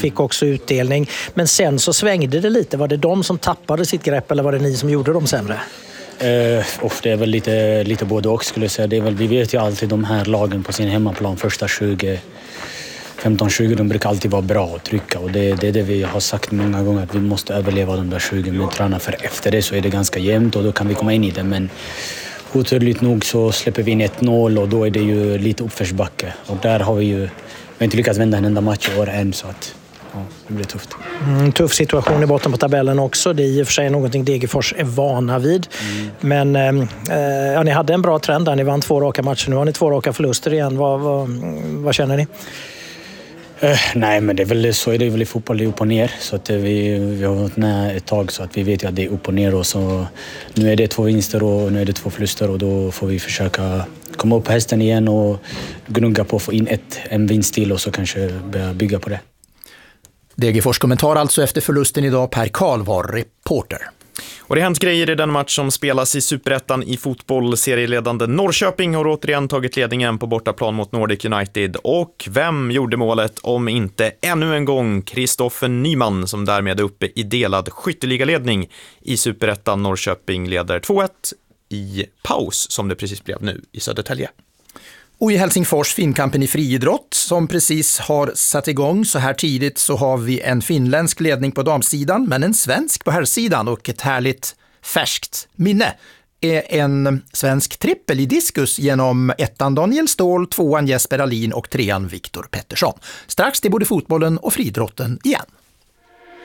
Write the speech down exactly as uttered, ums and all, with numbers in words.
fick också utdelning. Men sen så svängde det lite. Var det de som tappade sitt grepp eller var det ni som gjorde dem sämre? Uh, och det är väl lite, lite både och skulle jag säga. Det är väl, vi vet ju alltid de här lagen på sin hemmaplan, första tjugo, femton tjugo, de brukar alltid vara bra och trycka. Och det, det är det vi har sagt många gånger, att vi måste överleva de där tjugo minuterna. För efter det så är det ganska jämnt och då kan vi komma in i det. Men oturligt nog så släpper vi in ett noll och då är det ju lite uppförsbacke. Och där har vi ju vi har inte lyckats vända en enda match i år än, så att ja, det blir tufft. Mm, tuff situation i botten på tabellen också. Det är i och för sig någonting Degerfors är vana vid. Mm. Men eh, ja, ni hade en bra trend där. Ni vann två raka matcher. Nu har ni två raka förluster igen. Vad, vad, vad känner ni? Uh, nej, men det är väl så är det väl i fotboll, det är upp och ner. Så att vi, vi har varit med ett tag så att vi vet ju att det är upp och ner. Och så, nu är det två vinster och nu är det två förluster och då får vi försöka komma upp på hästen igen och gnugga på att få in ett, en vinst till och så kanske börja bygga på det. Degerfors kommentar alltså efter förlusten idag. Per Karl var reporter. Och det har hänt grejer i den match som spelas i Superettan i fotboll. Serieledande Norrköping har återigen tagit ledningen på bortaplan mot Nordic United. Och vem gjorde målet om inte ännu en gång Kristoffer Nyman, som därmed är uppe i delad skytteligaledning i Superettan. Norrköping leder två ett i paus, som det precis blev nu i Södertälje. Och i Helsingfors, finkampen i friidrott som precis har satt igång. Så här tidigt så har vi en finländsk ledning på damsidan men en svensk på herrsidan, och ett härligt färskt minne är en svensk trippel i diskus genom ettan Daniel Ståhl, tvåan Jesper Alin och trean Viktor Pettersson. Strax till både fotbollen och friidrotten igen.